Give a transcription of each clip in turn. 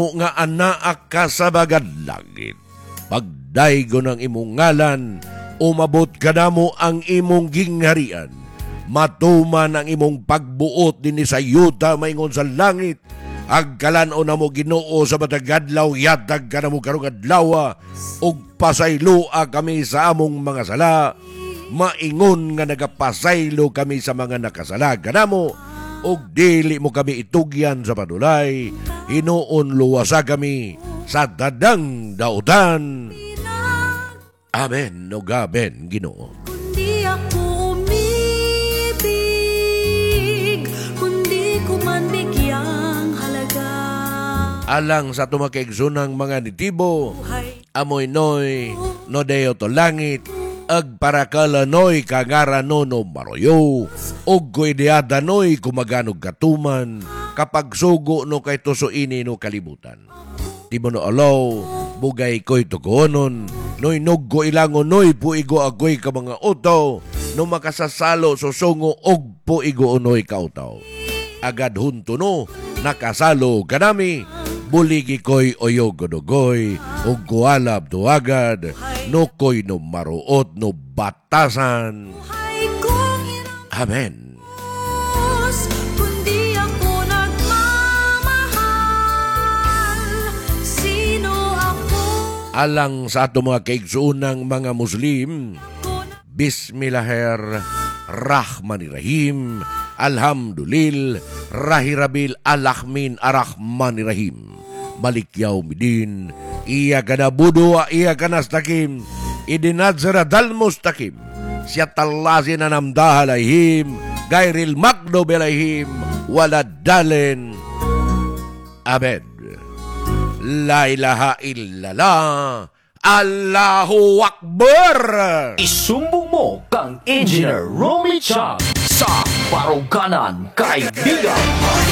nga anaak ka sa bagad langit. Pagdaygo ng imong ngalan, umabot ka na mo ang imong gingharian. Matuman ang imong pagbuot din sa yuta maingon sa langit. Agkalano na mo Ginoo sa matagadlaw, yatag ka na mo karong adlaw, ug pasaylua kami sa among mga sala. Maingon nga nagapasaylo kami sa mga nakasala kanamo, ug dili mo kami itugyan sa padulay. Hinuon luwasa kami sa dadang dautan. Amen o gaben, Ginoo. Kundi ako umibig, kundi ko man bigyang halaga. Alang sa tumakigsunang mga nitibo, amoy noy, no deo to langit, ag parakalanoy kangara no maroyo, ug kuidiadanoy kumaganog katuman, kapag sugo no kay tusuini no kalibutan. Tibo no alaw, bugay ko'y tukuonon, noy nuggo ilangon noy puigo agoy ka mga utaw, no makasasalo susungo og puigo unoy ka utaw. Agad hunto no, nakasalo kanami, buligi ko'y oyogodogoy, ug kualab tuagad, no ko'y no maruot no batasan. Amen. Kundi ako nagmamahal, sino ako? Alang sa ato mga kaigsuunang mga Muslim, Bismillahirrahmanirrahim, Alhamdulillah, Rahirabil Alahmin Arrahmanirrahim. Malikyaw midin, iya kana budu, iya kana stakim, idinadzara dal mustakim, siya talasin anamdahalayhim, gairil makdo belayhim, waladalen. Amen. La ilaha illallah, Allahu Akbar. Isumbong mo kang Engineer Romy Chang sa Baruganan, Kaibigan.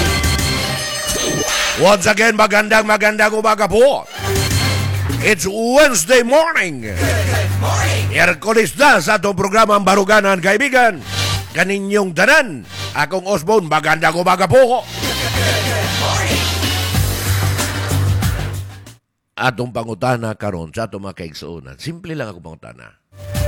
Once again, magandang umaga po. It's Wednesday morning. Miyerkules na sa itong programang Baruganan, Kaibigan. Kaninyong tanan, akong Osbon, magandang umaga po. Atong pangutana karon sa atong mga kaigsuunan. Simple lang ako pangutana.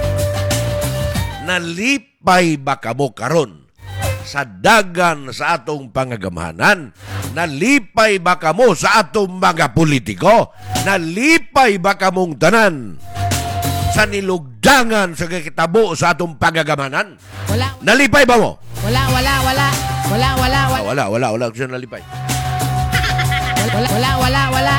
Nalipay ba kamo karon sa dagan sa atong pangagamahanan? Nalipay ba kamo sa atong mga politiko? Nalipay ba kamong tanan sa nilugdangan sa kitabo sa atong pangagamahanan? Wala. Nalipay ba mo? Wala. Wala. Gusto nalipay. Wala.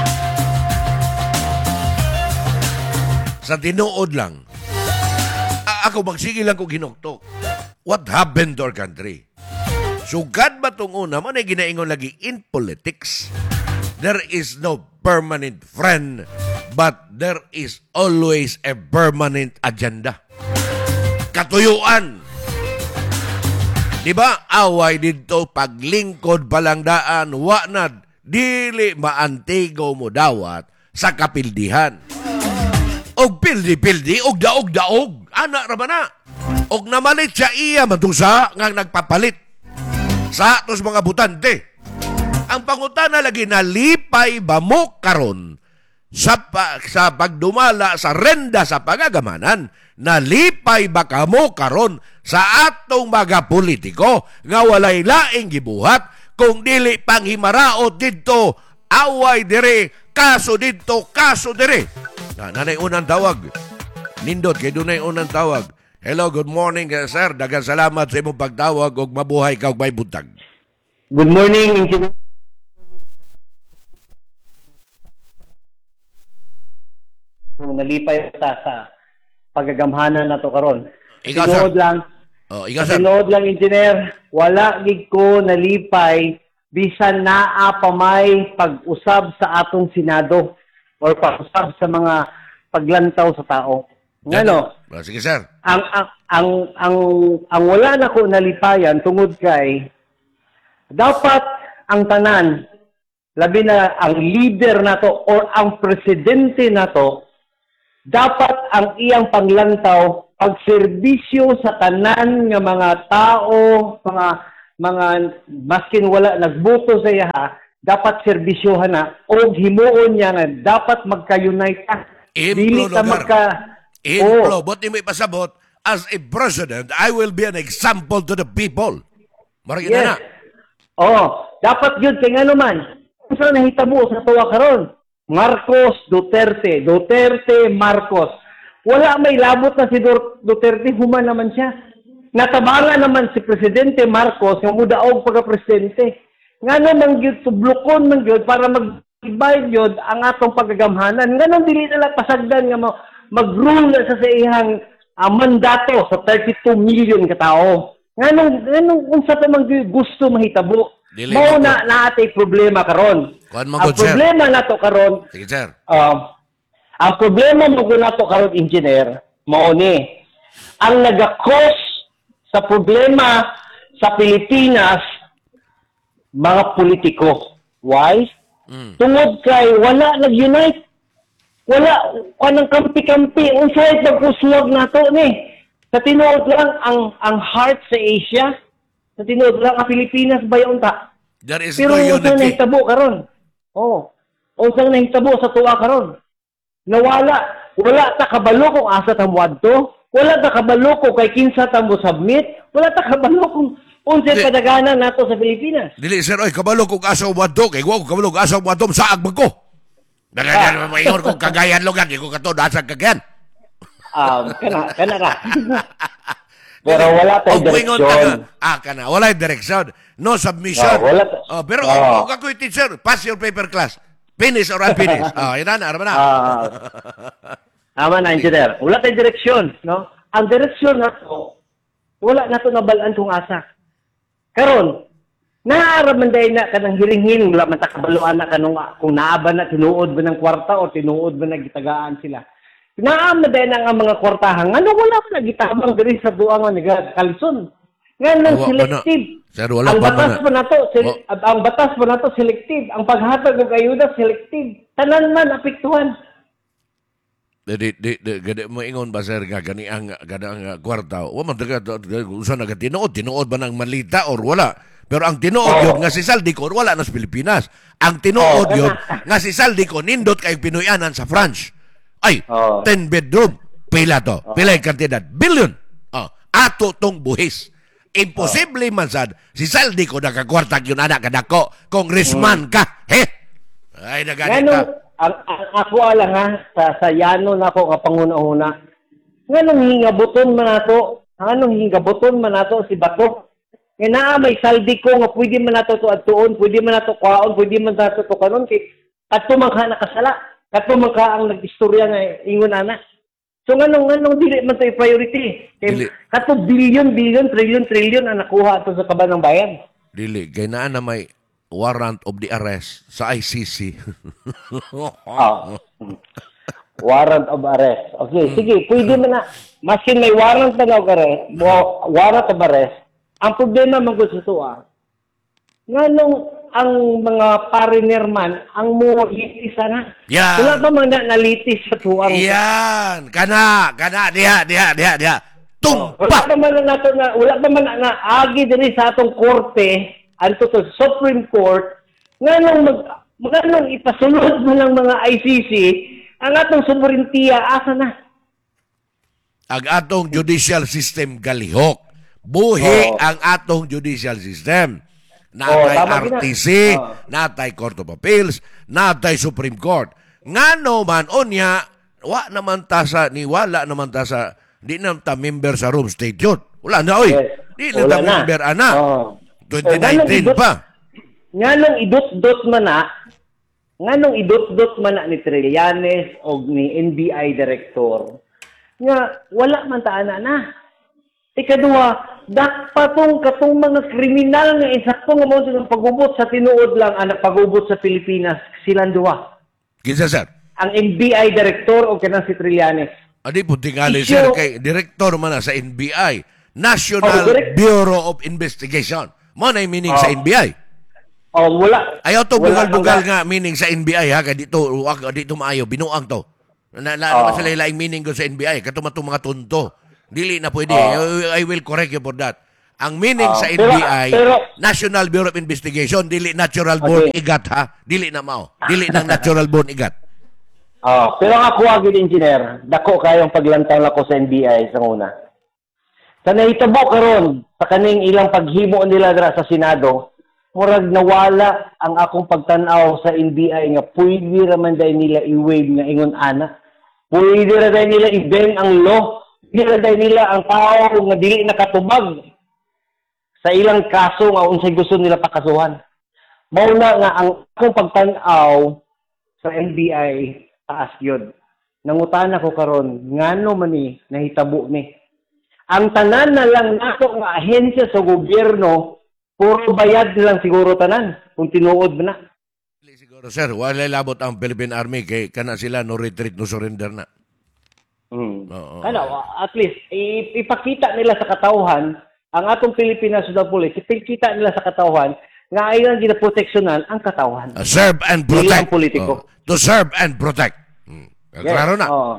Sa tinuod lang, ako magsige lang kung ginoktok. What happened to our country? Sugad ba itong una mo na ginaingon lagi in politics? There is no permanent friend, but there is always a permanent agenda. Katuyuan. Diba? Away dito, paglingkod palangdaan, wanad, dili maantigo mo dawat sa kapildihan. Og pildi, og daog. Anak raman na. Og namalit siya iya matusa nga nagpapalit sa atos mga butante. Ang pangutana lagi, nalipay ba mo karon sa pagdumala sa renda sa pagagamanan? Nalipay ba kamo karon sa atong mga politiko nga walay laing gibuhat kung dili panghimaraot dito, away dire, kaso dito, kaso dire? Nanay unang tawag. Nindot, kay dunay unang tawag. Hello, good morning, sir. Daghang salamat sa imong pagtawag ug mabuhay ka ug may buntag. Good morning, Engineer. Nalipay ta sa pagagamhanan nato karon. Ikaw, sir. Tinood lang, Engineer. Wala gid ko nalipay bisan naa pa may pag-usab sa atong Senado or pag-usab sa mga paglantaw sa tao. Ngano? Sige, sir. Ang wala na ko nalipayan tungod kay dapat ang tanan, labi na ang leader nato or ang presidente nato, dapat ang iyang paglantaw pagserbisyo sa tanan nga mga tao, mga maskin wala nagboto sa iya, dapat serbisyohan na o himuon niya nga dapat magka-unite ta. Dili ta Implo, but mo ipasabot, as a president, I will be an example to the people. Marag na. Dapat yun kay nga naman. Kung saan nahitabo sa tuwa karon? Marcos, Duterte, Marcos. Wala may labot na si Duterte, human naman siya. Natabanga naman si Presidente Marcos, yung mudaog pagka-presidente. Nga naman yun, tublukon man yun, para mag-ibay yun ang atong pagagamhanan. Nga nang dili nila pasagdan nga mag-rule na sa ihang mandato sa 32 million katao. Nga nung unsa pa man gusto mahitabo. Mao na naatay problema karon. Ang problema nato karon. Sige, sir. Ang problema mo nato karon, engineer, mao ni ang naga-cause sa problema sa Pilipinas mga politiko. Why? Tungod kay wala nag-unite. Wala kanang kampi-kampi unsay pagkuslog nato ni. Sa tinuod lang ang heart sa Asia. Sa tinuod lang ang Pilipinas bayon ta. There is Pero no unity. unsang nahitabo karon? Unsang nahitabo sa tuwa karon? Nawala. Wala ta kabalo kung asa ta muadto. Wala ta kabalo kung kay kinsa ta mo submit. Wala ta kabalo kung unsay kadaganan nato sa Pilipinas. Dili, sir, oy, kabalo kong asaw wadto. Kay ko kabalo kong asaw wadto sa agbag ko. Nagagan mo mayor kong Cagayan lugan. Di ko kato nasa Cagayan. Kana ka. Pero wala tayong direksyon. Kana. Wala yung direksyon. No submission. Wala pero kakoy teacher, pass your paper class. Finish or unfinish. Yan na, arama na. Tama na, engineer. Wala tayong direksyon. No? Ang direksyon na to, wala na to nabalaan kung asa. Karon, naaraman dahil na kanang hiring-hiring, wala man takabaluan na kanong kung naaba na tinuod ba ng kwarta o tinuod ba na gitagaan sila. Naama dahil na nga mga kwartahan. Ano wala pa nagitabang diri sa buangan ni Kalson. Nga nang selective. Sir, wala ang pa batas pa na to, ang batas pa na to selective. Ang paghatag ng ayuda selective. Tanan man apektuhan. Gadi mo ingon ba, sir, nga gani ang kwarta? O man daga usa na tinuod ba ng malita or wala? Pero ang tinuod yun nga si Saldico wala na sa Pilipinas. Ang tinuod yun nga si Saldico nindot kay Pinoyanan sa France. Ay, 10 bedroom. Pila to. Pila yung kantidad. Billion. Ato tong buhis. Imposible man sad. Si Saldico nakakwartag yun anak kadako. Congressman ka. Ay, naganit ka. Ang ako lang ha, sa yano na ako nga panguna-una. Nganong hingabuton man nato? Nganong hingabuton man nato si Bato? Nga naa may Saldico nga pwede man nato to adtuon, pwede man nato kwaon, pwede man nato to kanon kay kadto man ka nakasala. Kadto man ka ang nag-istorya nga ingon ana. So nganong dili man to priority. Kay kadto billion, trillion ang nakuha ato sa kaban ng bayan. Dili, kay naa na may warrant of the arrest sa ICC. Warrant of arrest. Okay, sige, pwede man na. Masin may warrant na warrant of arrest. Ang problema man ko sa tuwa, nga nung ang mga pariner man, ang mo litis na. Yan. Wala pa man nalitis sa tuwang. Yan. Kana. Diha. Tumpa. Wala pa man na agi diri sa atong korte, anto to Supreme Court, nga nung ipasulod mo ng mga ICC, ang atong sovereignty asa na. Ang atong judicial system galihok. Buhi ang atong judicial system. Natay RTC, natay Court of Appeals, natay Supreme Court. Ngano man onya, wala naman ta sa di naman ta member sa Rome Statute. Wala na, oy. Di na ta member, ana. 2019 pa. Nganong idot-dot man na ni Trillanes o ni NBI Director, nga wala man ta ana na. Ikaduha, dakpatong katong mga kriminal nga isakto nga mo sa pagubot sa tinuod lang anak pagubot sa Pilipinas silang duha. Kinsa, sir? Ang NBI Director o kanang si Trillanes. Adi po tingali, sir, kay Director man na sa NBI, National Bureau of Investigation. Mo na yung meaning sa NBI. Wala. Ayaw to bugal-bugal nga meaning sa NBI, ha? Kaya dito maayo, binuang to. Naman sila laing meaning ko sa NBI. Kato matong mga tunto. Dili na pwede. I will correct you for that. Ang meaning sa pero- NBI, pero- National Bureau of Investigation, dili natural born Okay. igat ha. Dili na mao. Dili ng natural born igat. Pero ang ako agad engineer, dako kayong paglantang ako sa NBI sa una. Sa nahitabo karon sa kaning ilang paghimo nila dira sa Senado, murag nawala ang akong pagtan-aw sa NBI nga pwede raman dahil nila i-wave nga ingon ana. Pwede ra dahil nila i-bend ang law. Pwede ra dahil nila ang tao nga dili nakatubag sa ilang kaso nga unsay gusto nila pakasuhan. Mao na nga ang akong pagtan-aw sa NBI taas yun. Nangutana ko karon ngano man ni nahitabo ni. Ang tanan na lang nato nga ahensya sa gobyerno, puro bayad lang siguro tanan kung tinuod mo na. Dili siguro sir, wala labot ang Philippine Army kay kana sila no retreat no surrender na. Oo. Ano, at least ipakita nila sa katawhan ang atong Philippine National Police, ipakita nila sa katawhan nga ayon ginaproteksyonan ang katawhan. Serve and Dili protect. ang politiko. To serve and protect. Klaro na. Oo.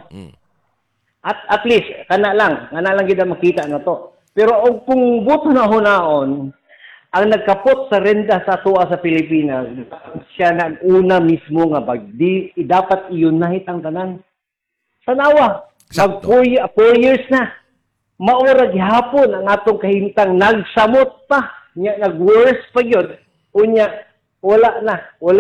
At least kana lang gid makita na to. Pero kung buto na hunaon, ang nagkapot sa renta sa tuwa sa Pilipinas, siya nag-una mismo nga bagdi dapat iunahit ang tanan. Tanawa, mag Sakto. 4 years na. Maura gihapon ang atong kahimtang nagsamot pa. Nya nag-worse pa yun. Unya wala na.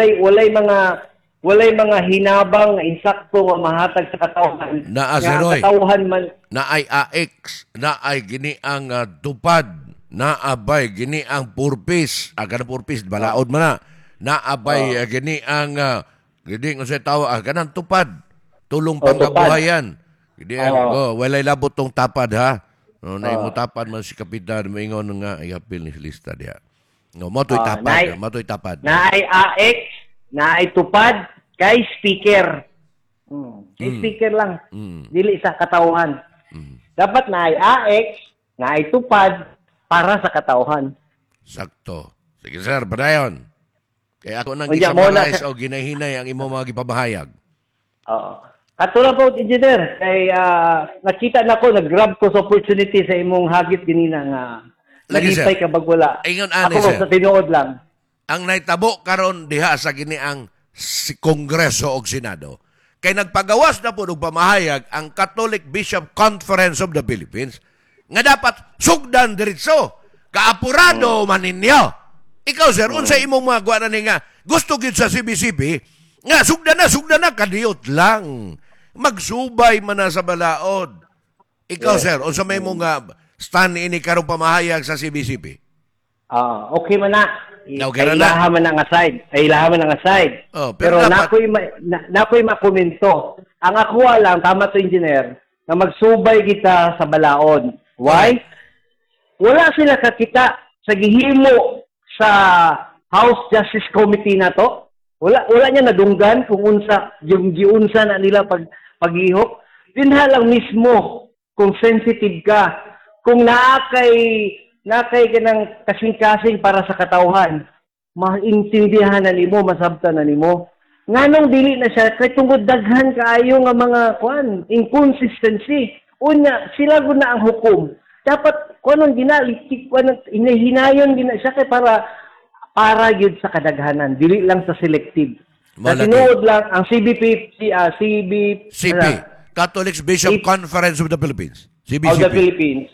Walay mga hinabang nga insakto nga mahatag sa katawhan. Naa, Nga Sir Roy. katawhan man Na ay AX, na ay gini ang tupad, na abay gini ang purpose, kana purpose balaod man na abay gini ang gini kung sa tawo kanang tupad, tulong pangkabuhayan. Gini ang walay labot tong tapad ha. No, na imo tapad man si kapitan moingon nga iapil ni lista dia. No, motoy tapad, motoy tapad. na ay AX, na ay tupad kay speaker. Kay speaker lang. Dili sa katawhan. Dapat na ay AX, na ay tupad para sa katawhan. Sakto. Sige sir, padayon. Kaya ako nang Unya, mo na, gisummarize o ginahinay ang imo mga gipamahayag. Oo. Katulad po, engineer, kay nakita na ko, nag-grab ko sa opportunity sa imong hagit ganina nga Lagi, nalipay sir. ka bagwala. Ingon, ani, Ako sir. sa tinuod lang. Ang naitabo karon diha sa gini ang si Kongreso o Senado kay nagpagawas na po og pamahayag ang Catholic Bishop Conference of the Philippines nga dapat sugdan diretso kaapurado man ninyo. Ikaw sir, unsa imong mga guana ni nga gusto gid sa CBCP nga sugdan na kadiyot lang. Magsubay man na sa balaod. Ikaw sir, unsa may mga stand ini karong pamahayag sa CBCP? Okay man na. Okay na na. Ilaha man ang aside. Ilaha man ang aside. Oh, pero pero dapat- nakoy makomento. Ang ako lang, tama to engineer, na magsubay kita sa balaod. Why? Wala sila kakita sa gihimo sa House Justice Committee na to. Wala niya nadunggan kung unsa yung giunsa na nila paghihok. Dinha lang mismo kung sensitive ka, kung nakay kanang kasing-kasing para sa katawhan, maintindihan na nimo, masabtan na nimo. Nganong dili na siya kay tungod daghan kaayo nga mga inconsistency. Unya sila gud na ang hukom. Dapat kunong ginalitik kunong inahinayon gina siya kay para gyud sa kadaghanan, dili lang sa selective. Sa Malaki. tinuod lang ang CB CP, Catholic Bishop Conference of the Philippines. of the CBCP. Philippines.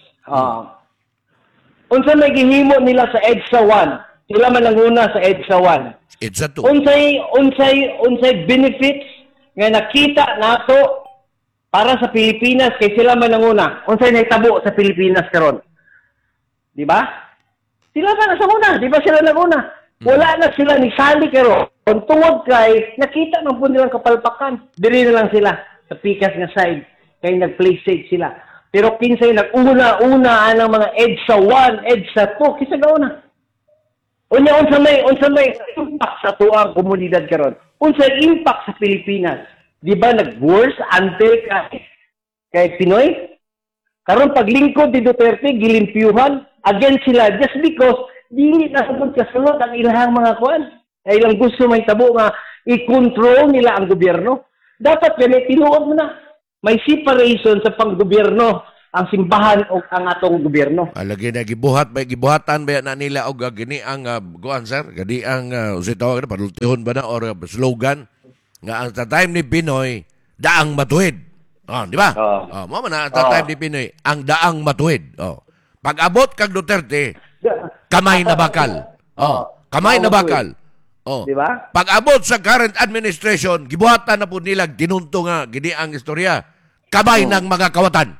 Unsa may gihimo nila sa EDSA 1? Sila man nanguna sa EDSA 1. It's a two. Unsay benefits nga nakita nato para sa Pilipinas kay sila man nanguna. Unsay nahitabo sa Pilipinas karon? Di ba? Sila pa nasa una, di ba sila naguna? Wala na sila ni Sally karon. Kung tungod kay nakita man po nilang kapalpakan, diri na lang sila sa pikas nga side kay nag-play safe sila. Pero kinsay nag-una ang mga EDSA 1, EDSA 2, kisa gauna. Unsa may impact sa tuang komunidad karon. Unsa impact sa Pilipinas? Di ba nag-worse until kay Pinoy? Karon paglingkod ni Duterte gilimpyuhan against sila just because dili na sabot kasulod ang ilang mga kuan. Ay ilang gusto may tabo nga i-control nila ang gobyerno. Dapat ganit tinuod mo na. May separation sa panggobyerno ang simbahan o ang atong gobyerno. Lagi na gibuhatan ba na nila og gini ang kuan sir, gani ang usitaw na padultihon ba na or slogan nga ang time ni Pinoy daang matuwid. Di ba? Mo man na time ni Pinoy ang daang matuwid. Pag abot kag Duterte, kamay na bakal. Kamay na bakal. Di ba? Pag abot sa current administration, gibuhatan na po nila tinunto nga gini ang istorya. Kamay ng mga kawatan.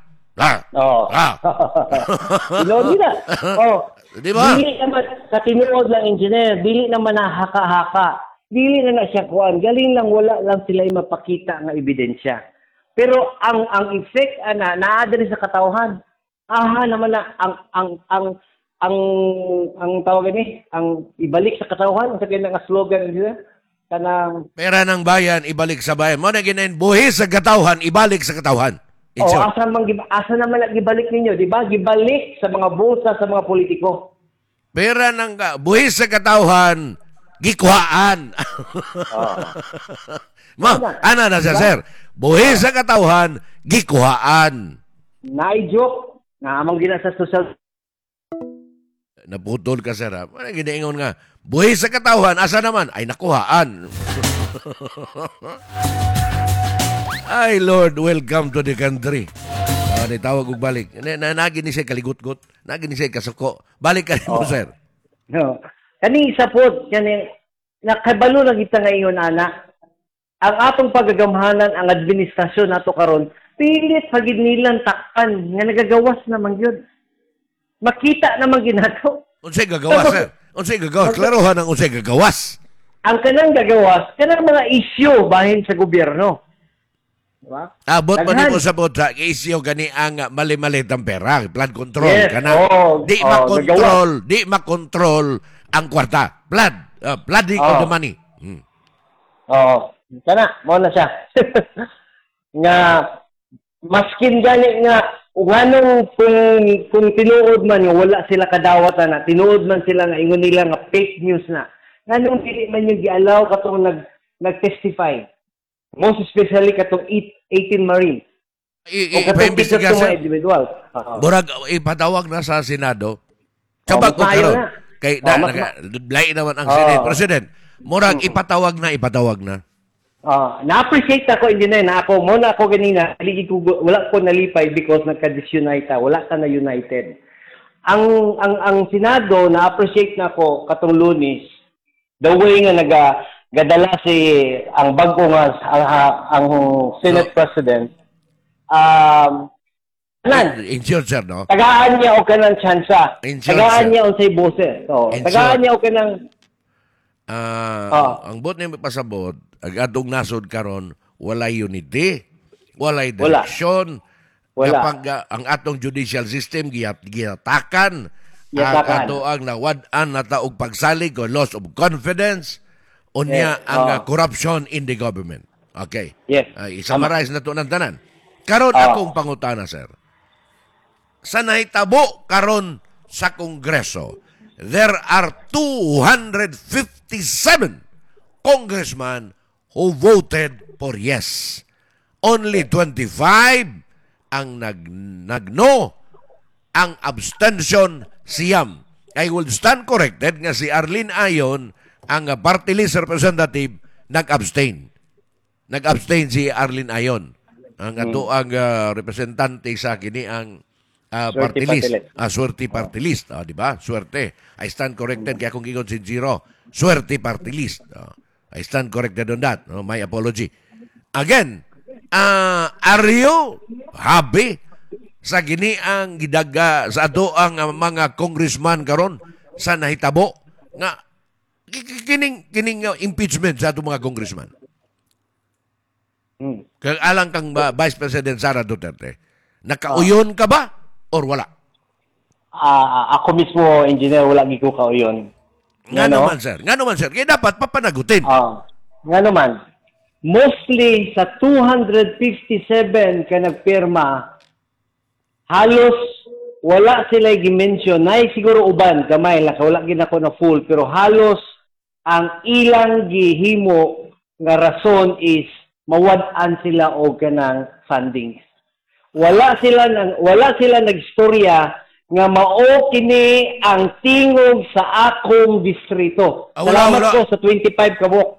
Ilo nila. Di ba? Dili naman sa tinuod lang engineer, dili naman na haka-haka. Dili na siya kuan. Galing lang wala lang sila mapakita nga ebidensya. Pero ang effect naa diri sa katawhan. Naman na ang tawag ni, ang ibalik sa katawhan, ang sabihin nga slogan nila kanang pera ng bayan ibalik sa bayan. Mo na ginain buhi sa katawhan ibalik sa katawhan. asa naman gibalik ninyo, di ba? Gibalik sa mga busa sa mga politiko. Pera ng buhi sa katawhan gikuhaan. Ana na siya, sir. Buhi sa katawhan gikuhaan. Joke na amang gina sa social naputol ka, sir. Ano ginaingon nga? Buhi sa katawhan, asa naman? Ay, nakuhaan. Ay, Lord, welcome to the country. Tawag og balik. Nagin ni siya kaligot-got. Nagin ni siya kasuko. Balik ka rin mo, sir. No. Kani isa po, nakabalo na kita ngayon, ana. Ang atong pagagamhanan, ang administrasyon nato karon, pilit pagid nilang takpan, nga nagagawas naman yun. Makita naman ginato. Unsay gagawas, sir? Unsay gagawas? Klarohan ang unsay gagawas. Ang kanang gagawas, kanang mga isyu bahin sa gobyerno. Diba? Abot mo ni mo sa bota, isyo gani ang mali-malit ang pera, flood control. Yes, Di makontrol ang kwarta. Flooding of the money. Kana, mo na siya. Nga, maskin gani nga, nganong kung tinuod man yung wala sila kadawat na, tinuod man sila nga ingon nila nga fake news na, nganong dili man yung gialaw katong nag-testify. Most especially katong 18 Marine. Ipa-imbestiga sa individual. Burag ipatawag na sa Senado. Kabag ko karon. Kay lain naman ang Senate President. Murag ipatawag na. Na-appreciate ako, engineer, na ako, muna ako ganina, wala ko nalipay because nagka-disunite, wala ka na united. Ang Senado, na-appreciate na ako katong Lunes, the way nga gadala si ang bago nga, ang Senate President, insured, sir, no? tagaan niya o kanang tsansa. Insured, Tagaan sir. niya o say boses. Tagaan niya o kanang ang bot niya pasabot, ang atong nasod karon walay unity, walay direksyon. Kapag ang atong judicial system giyatakan, ang ato ang nawad-an na taog pagsalig o loss of confidence, unya ang corruption in the government. Okay. Yes. I-summarize na to ng tanan. Karon akong pangutana, sir. Sa nahitabo karon sa Kongreso, there are 257 congressmen who voted for yes. Only 25 ang nag-no, ang abstention siyam. I will stand corrected nga si Arlene Ayon, ang party list representative, nag-abstain. Nag-abstain si Arlene Ayon. Ang ato ang representante sa kini ang party list. Swerte party list. Di ba? Swerte. I stand corrected kaya kung ingon si Zero. Swerte party list. I stand corrected on that. My apology. Again, are you happy sa gini ang gidaga sa ato ang mga congressman karon sa nahitabo nga kining impeachment sa ato mga congressman? Kag alang kang Vice President Sara Duterte, nakauyon ka ba or wala? Ako mismo, engineer, wala giko kauyon. Nga naman, sir. Kaya dapat papanagutin. Nga naman, mostly sa 257 ka nagpirma, halos wala sila gimension. Nay siguro uban, gamay lang, wala ginako na full, pero halos ang ilang gihimo nga rason is mawad-an sila o kanang funding. wala sila nagstorya nga mao kini ang tingog sa akong distrito. Ah, wala, Salamat wala. po sa 25 kabuk.